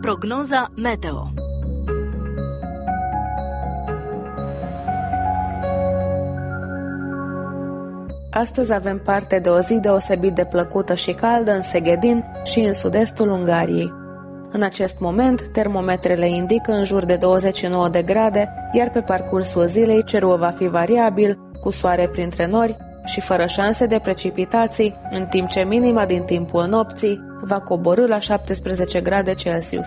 Prognoza meteo. Astăzi avem parte de o zi deosebit de plăcută și caldă în Seghedin și în sud-estul Ungariei. În acest moment, termometrele indică în jur de 29 de grade, iar pe parcursul zilei cerul va fi variabil, cu soare printre nori și fără șanse de precipitații, în timp ce minima din timpul nopții va coborî la 17 grade Celsius.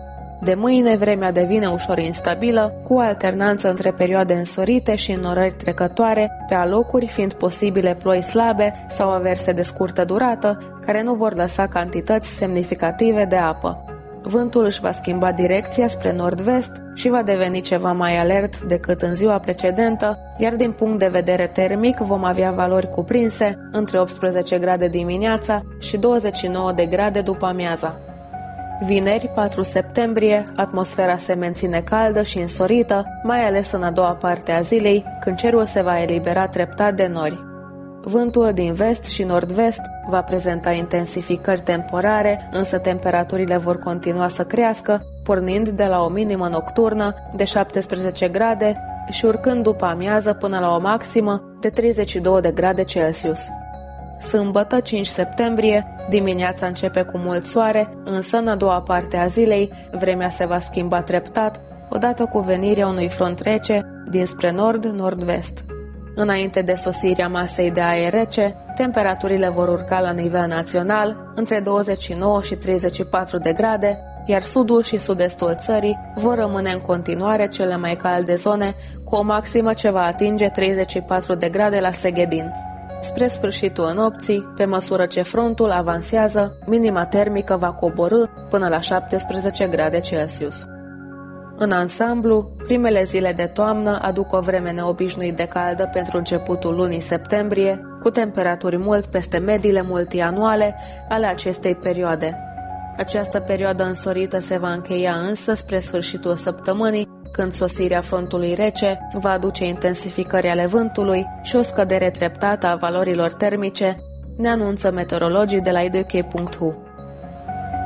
De mâine, vremea devine ușor instabilă, cu alternanță între perioade însorite și înnorări trecătoare, pe alocuri fiind posibile ploi slabe sau averse de scurtă durată, care nu vor lăsa cantități semnificative de apă. Vântul își va schimba direcția spre nord-vest și va deveni ceva mai alert decât în ziua precedentă, iar din punct de vedere termic vom avea valori cuprinse între 18 grade dimineața și 29 de grade după amiaza. Vineri, 4 septembrie, atmosfera se menține caldă și însorită, mai ales în a doua parte a zilei, când cerul se va elibera treptat de nori. Vântul din vest și nord-vest va prezenta intensificări temporare, însă temperaturile vor continua să crească, pornind de la o minimă nocturnă de 17 grade și urcând după amiază până la o maximă de 32 de grade Celsius. Sâmbătă, 5 septembrie, dimineața începe cu mult soare, însă în a doua parte a zilei vremea se va schimba treptat, odată cu venirea unui front rece dinspre nord-nord-vest. Înainte de sosirea masei de aer rece, temperaturile vor urca la nivel național între 29 și 34 de grade, iar sudul și sud-estul țării vor rămâne în continuare cele mai calde zone, cu o maximă ce va atinge 34 de grade la Seghedin. Spre sfârșitul nopții, pe măsură ce frontul avansează, minima termică va coborî până la 17 grade Celsius. În ansamblu, primele zile de toamnă aduc o vreme neobișnuit de caldă pentru începutul lunii septembrie, cu temperaturi mult peste mediile multianuale ale acestei perioade. Această perioadă însorită se va încheia însă spre sfârșitul săptămânii, când sosirea frontului rece va aduce intensificări ale vântului și o scădere treptată a valorilor termice, ne anunță meteorologii de la idk.hu.